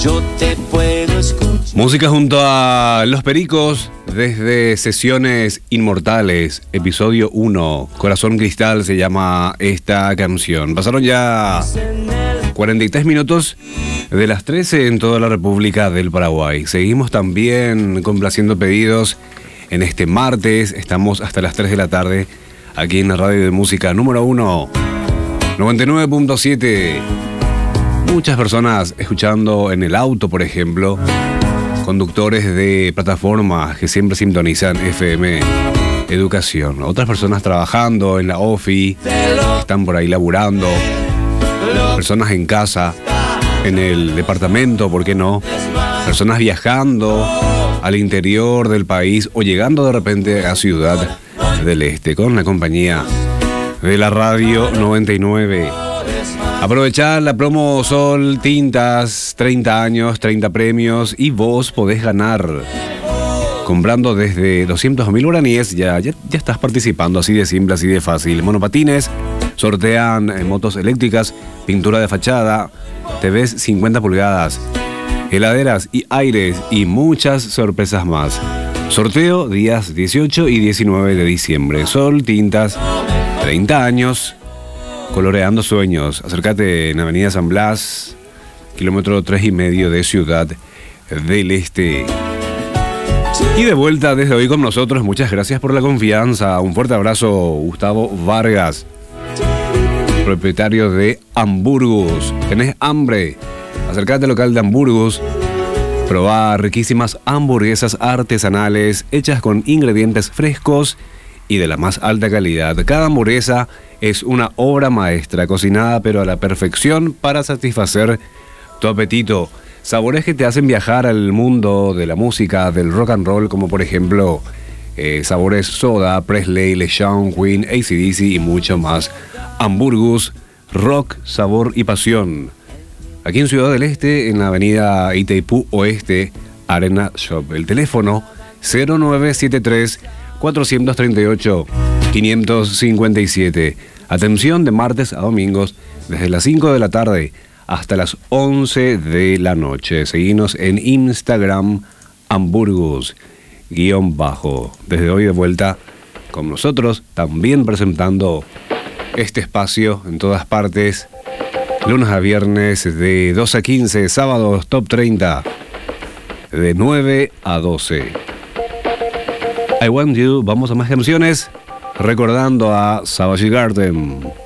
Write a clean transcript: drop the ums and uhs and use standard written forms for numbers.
yo te puedo escuchar. Música junto a Los Pericos desde Sesiones Inmortales, episodio 1. Corazón Cristal se llama esta canción. Pasaron ya 43 minutos de las 13 en toda la República del Paraguay. Seguimos también complaciendo pedidos en este martes. Estamos hasta las 3 de la tarde aquí en la radio de música número 1, 99.7. Muchas personas escuchando en el auto, por ejemplo. Conductores de plataformas que siempre sintonizan FM Educación. Otras personas trabajando en la OFI, están por ahí laburando. Personas en casa, en el departamento, ¿por qué no? Personas viajando al interior del país o llegando de repente a Ciudad del Este con la compañía de la Radio 99. Aprovechar la promo Sol Tintas, 30 años, 30 premios y vos podés ganar. Comprando desde 200.000 guaraníes ya estás participando, así de simple, así de fácil. Monopatines, sortean motos eléctricas, pintura de fachada, TVs 50 pulgadas, heladeras y aires y muchas sorpresas más. Sorteo días 18 y 19 de diciembre. Sol Tintas, 30 años. Coloreando sueños. Acércate en Avenida San Blas, kilómetro 3,5 de Ciudad del Este. Y de vuelta desde hoy con nosotros. Muchas gracias por la confianza. Un fuerte abrazo, Gustavo Vargas, propietario de Hamburgus. ¿Tenés hambre? Acércate al local de Hamburgus. Probá riquísimas hamburguesas artesanales hechas con ingredientes frescos y de la más alta calidad. Cada hamburguesa es una obra maestra, cocinada pero a la perfección para satisfacer tu apetito. Sabores que te hacen viajar al mundo de la música, del rock and roll, como por ejemplo sabores Soda, Presley, LeSean, Queen, AC/DC y mucho más. Hamburgus, rock, sabor y pasión. Aquí en Ciudad del Este, en la avenida Itaipú Oeste, Arena Shop. El teléfono 0973 438 557. Atención de martes a domingos desde las 5 de la tarde hasta las 11 de la noche. Seguinos en Instagram, Hamburgus _. Desde hoy de vuelta con nosotros, también presentando este espacio en todas partes, lunes a viernes de 2 a 15, sábados Top 30 de 9 a 12. I Want You. Vamos a más canciones, recordando a Savage Garden.